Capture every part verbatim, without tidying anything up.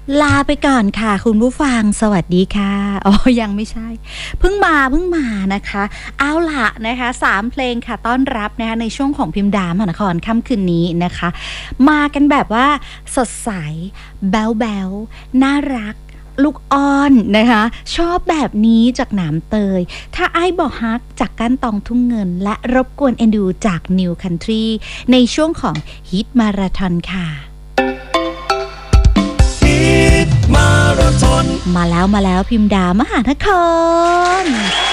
ลาไปก่อนค่ะคุณผู้ฟังสวัสดีค่ะอ๋อยังไม่ใช่เพิ่งมาเพิ่งมานะคะเอาล่ะนะคะสามเพลงค่ะต้อนรับนะคะในช่วงของพิมพ์ดามหานครค่ำคืนนี้นะคะมากันแบบว่าสดใสแบ๊วแบ๊วน่ารักลูกอ้อนนะคะชอบแบบนี้จากหนามเตยถ้าไอ้บอกฮักจากก้านตองทุ่งเงินและรบกวนเอ็นดูจาก New Country ในช่วงของฮิตมาราธอนค่ะมาราธอนมาแล้วมาแล้วพิมพ์ดามหานคร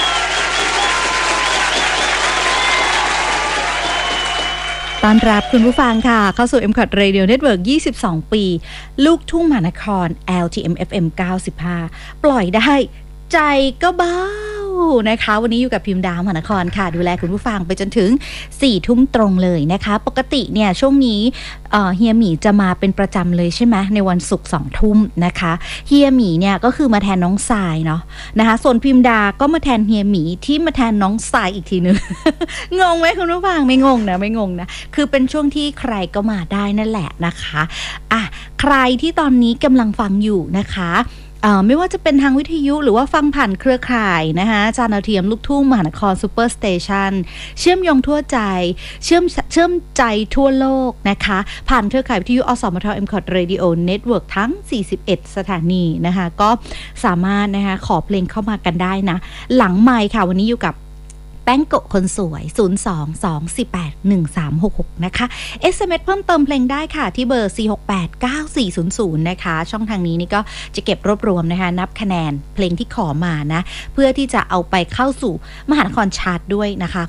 ต้อนรับคุณผู้ฟังค่ะเข้าสู่ เอ็ม ซี โอ ที Radio Network ยี่สิบสอง ปีลูกทุ่งมหานคร แอล ที เอ็ม เอฟ เอ็ม เก้าสิบห้า ปล่อยได้ใจก็เบานะคะวันนี้อยู่กับพิมพ์ดาวมหานครค่ะดูแลคุณผู้ฟังไปจนถึงสี่ทุ่มตรงเลยนะคะปกติเนี่ยช่วงนี้เอ่อเฮียหมีจะมาเป็นประจำเลยใช่ไหมในวันศุกร์สองทุ่มนะคะเฮียหมีเนี่ยก็คือมาแทนน้องทรายเนาะนะคะส่วนพิมพ์ดาก็มาแทนเฮียหมีที่มาแทนน้องทรายอีกทีนึง งงไหมคุณผู้ฟังไม่งงนะไม่งงนะคือเป็นช่วงที่ใครก็มาได้นั่นแหละนะคะอ่ะใครที่ตอนนี้กำลังฟังอยู่นะคะไม่ว่าจะเป็นทางวิทยุหรือว่าฟังผ่านเครือข่ายนะคะจานดาวเทียมลูกทุ่งมหานครซูเปอร์สเตชันเชื่อมโยงทั่วใจเชื่อมเชื่อมใจทั่วโลกนะคะผ่านเครือข่ายวิทยุอสมท เอ็ม ซี โอ ที Radio Network ทั้งสี่สิบเอ็ดสถานีนะคะก็สามารถนะคะขอเพลงเข้ามากันได้นะหลังไมค์ค่ะวันนี้อยู่กับแป้งโกะคนสวยศูนย์ สอง สอง สี่ แปด หนึ่ง สาม หก หกนะคะ เอส เอ็ม เอส เพิ่มเติมเพลงได้ค่ะที่เบอร์สี่ หก แปด เก้า สี่ ศูนย์ ศูนย์นะคะช่องทางนี้นี่ก็จะเก็บรวบรวมนะคะนับคะแนนเพลงที่ขอมานะเพื่อที่จะเอาไปเข้าสู่มหานครชาร์ตด้วยนะคะ